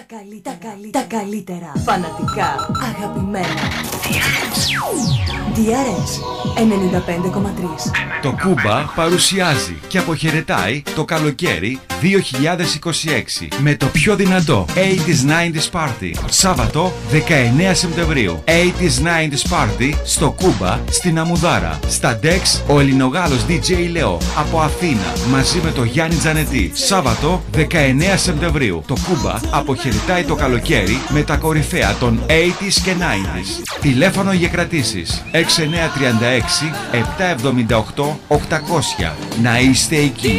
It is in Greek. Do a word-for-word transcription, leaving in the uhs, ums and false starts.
καλύτερα, τα καλύτερα, τα καλύτερα, φανατικά, αγαπημένα. ντι αρ ες ενενήντα πέντε κόμμα τρία. Το Κούμπα παρουσιάζει και αποχαιρετάει το καλοκαίρι δύο χιλιάδες είκοσι έξι με το πιο δυνατό ογδόντα ενενήντα Party. Σάββατο δεκαεννέα Σεπτεμβρίου. ογδόντα ενενήντα Party στο Κούμπα στην Αμουδάρα. Στα ντεξ ο Ελληνογάλος ντι τζέι Λεό από Αθήνα μαζί με το Γιάννη Τζανετή. Σάββατο δεκαεννέα Σεπτεμβρίου. Το Κούμπα αποχαιρετάει το καλοκαίρι με τα κορυφαία των ογδόντα και ενενήντα. Τηλέφωνο για κρατήσεις έξι εννιά τρία έξι επτά εβδομήντα οκτώ οκτακόσια. Να είστε εκεί.